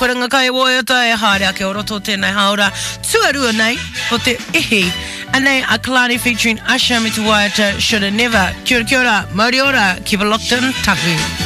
wharenga kai woiota e haere ke oro tō tēnei haora. Tuarua nei, o te ihi. Anei a Kalani featuring Asha Mituwaita, Shoulda Never. Kia ora, kia ora, Mauri ora, keep it locked in, taku.